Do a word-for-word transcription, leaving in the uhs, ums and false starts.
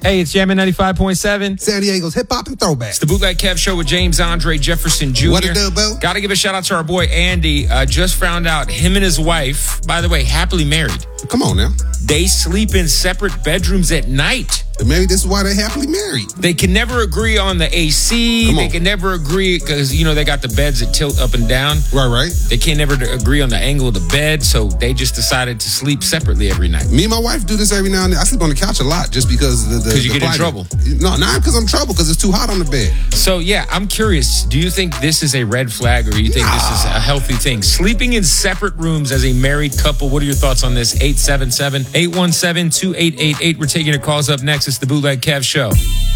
Hey, it's Jammin' ninety-five point seven. San Diego's hip-hop and throwback. It's the Bootleg Kev Show with James Andre Jefferson Junior What it do, Bill? Got to give a shout out to our boy Andy. Uh, just found out him and his wife, by the way, happily married. Come on now. They sleep in separate bedrooms at night. Maybe this is why they're happily married. They can never agree on the A C. Come They on. can never agree because, you know, they got the beds that tilt up and down. Right, right. They can't never agree on the angle of the bed, so they just decided to sleep separately every night. Me and my wife do this every now and then. I sleep on the couch a lot just because of the. Because you the get in climate. trouble. No, not because I'm in trouble, because it's too hot on the bed. So, yeah, I'm curious. Do you think this is a red flag or do you think this is a healthy thing? Sleeping in separate rooms as a married couple, what are your thoughts on this? eight seven seven, eight one seven, two eight eight eight. We're taking your calls up next. It's the Bootleg Kev Show.